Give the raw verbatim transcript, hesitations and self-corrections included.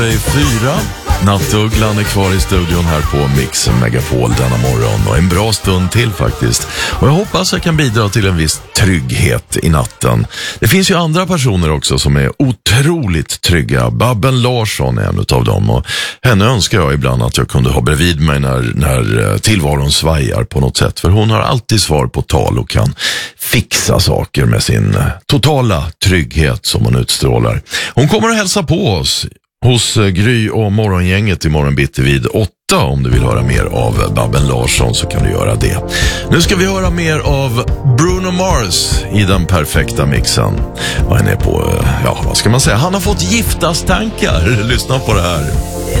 Fyra. Nattugglan är kvar i studion här på Mix Megapol denna morgon och en bra stund till faktiskt. Och jag hoppas jag kan bidra till en viss trygghet i natten. Det finns ju andra personer också som är otroligt trygga. Babben Larsson är en av dem och henne önskar jag ibland att jag kunde ha bredvid mig när, när tillvaron svajar på något sätt. För hon har alltid svar på tal och kan fixa saker med sin totala trygghet som hon utstrålar. Hon kommer att hälsa på oss hos Gry och morgongänget imorgon bitti vid åtta. Om du vill höra mer av Babben Larsson så kan du göra det. Nu ska vi höra mer av Bruno Mars i den perfekta mixen. Och han är på, ja vad ska man säga, han har fått giftastankar. Lyssna på det här.